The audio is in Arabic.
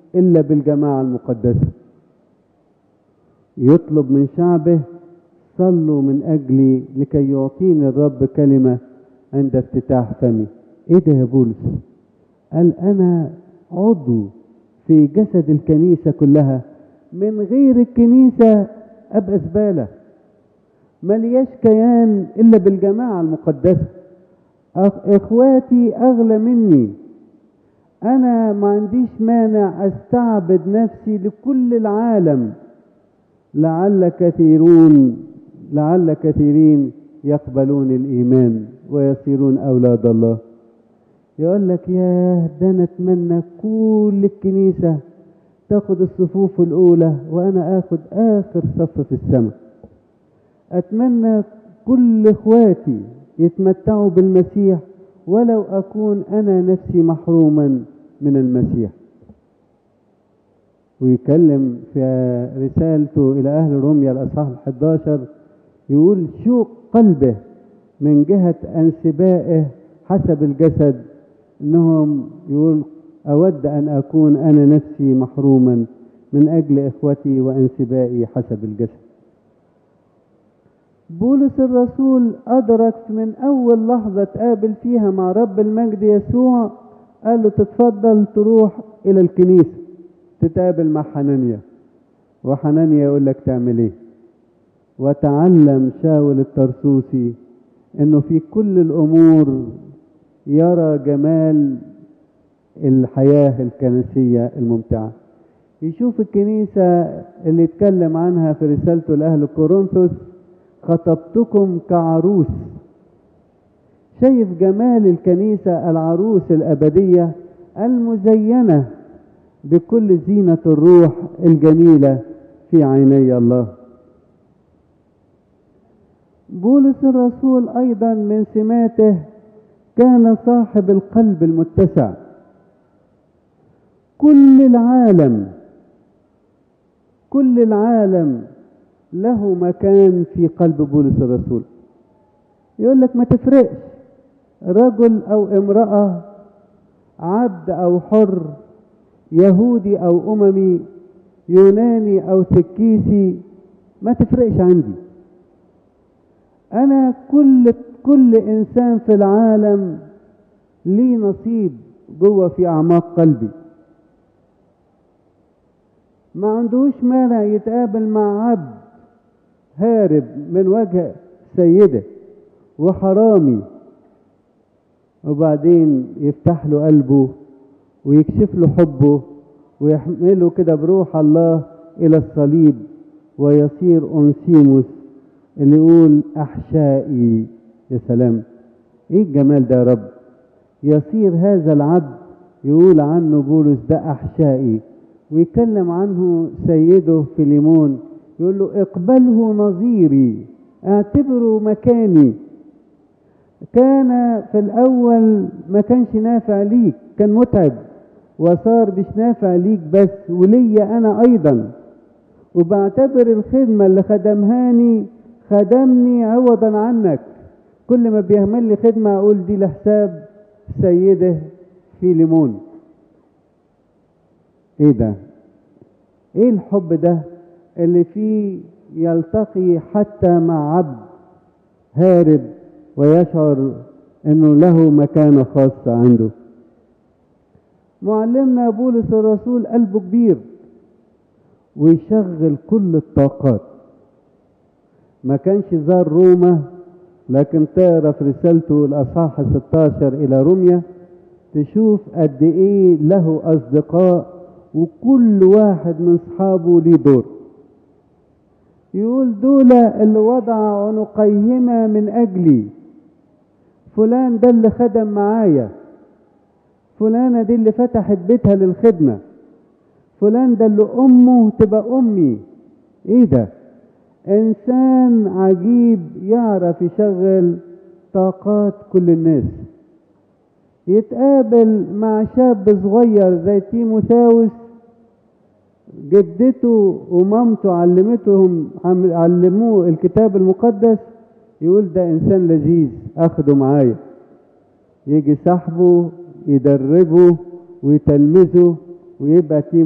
إلا بالجماعة المقدسة. يطلب من شعبه صلوا من أجلي لكي يعطيني الرب كلمة عند افتتاح فمي. إيه ده يا بولس؟ قال أنا عضو في جسد الكنيسة كلها، من غير الكنيسة أبقى زبالة، ملياش كيان إلا بالجماعة المقدسة. إخواتي أغلى مني، أنا ما عنديش مانع أستعبد نفسي لكل العالم لعل كثيرين يقبلون الإيمان ويصيرون أولاد الله. يقول لك ياه، ده أنا أتمنى كل الكنيسة تاخد الصفوف الأولى وأنا آخد آخر صف في السماء. أتمنى كل إخواتي يتمتعوا بالمسيح ولو أكون أنا نفسي محروما من المسيح. ويكلم في رسالته إلى أهل روميا الأصحاح 11 يقول شوق قلبه من جهة أنسبائه حسب الجسد، إنهم يقول أود أن أكون أنا نفسي محروما من أجل إخوتي وأنسبائي حسب الجسد. بولس الرسول أدرك من أول لحظة تقابل فيها مع رب المجد يسوع، قال له تتفضل تروح إلى الكنيسة تتقابل مع حنانيا، وحنانيا يقول لك تعمل إيه؟ وتعلم شاول الترسوسي إنه في كل الأمور يرى جمال الحياة الكنسية الممتعة. يشوف الكنيسة اللي يتكلم عنها في رسالته لأهل كورنثوس خطبتكم كعروس. شايف جمال الكنيسة العروس الأبدية المزينة بكل زينة الروح الجميلة في عيني الله. بولس الرسول أيضا من سماته كان صاحب القلب المتسع. كل العالم له مكان في قلب بولس الرسول. يقول لك ما تفرقش رجل أو امرأة، عبد أو حر، يهودي أو أممي، يوناني أو تكيسي، ما تفرقش عندي. أنا كل إنسان في العالم ليه نصيب جوه في أعماق قلبي. ما عندوش مانع يتقابل مع عبد هارب من وجه سيده وحرامي، وبعدين يفتح له قلبه ويكشف له حبه ويحمله كده بروح الله إلى الصليب ويصير أنسيموس اللي يقول أحشائي. يا سلام، إيه الجمال ده يا رب! يصير هذا العبد يقول عنه بولس ده أحشائي، ويكلم عنه سيده فيليمون يقول له اقبله نظيري، اعتبره مكاني. كان في الأول ما كانش نافع ليك، كان متعب، وصار مش نافع ليك بس وليا أنا أيضا، وبعتبر الخدمة اللي خدمني عوضا عنك. كل ما بيعمل لي خدمة أقول دي لحساب سيده فيليمون. ايه ده؟ ايه الحب ده اللي فيه يلتقي حتى مع عبد هارب ويشعر انه له مكانة خاصة عنده. معلمنا بولس الرسول قلبه كبير ويشغل كل الطاقات. ما كانش زار روما، لكن تقرا في رسالته الاصحاح 16 الى روميا تشوف قد ايه له اصدقاء، وكل واحد من اصحابه ليه دور. يقول دول اللي وضع عنقيهما من اجلي، فلان ده اللي خدم معايا، فلانة دي اللي فتحت بيتها للخدمة، فلان ده اللي امه تبقى امي. ايه ده؟ انسان عجيب يعرف يشغل طاقات كل الناس. يتقابل مع شاب صغير زي تيموثاوس، جدته ومامته علموه الكتاب المقدس، يقول ده انسان لذيذ اخده معايا. يجي صاحبه يدربه ويتلمذه ويبقى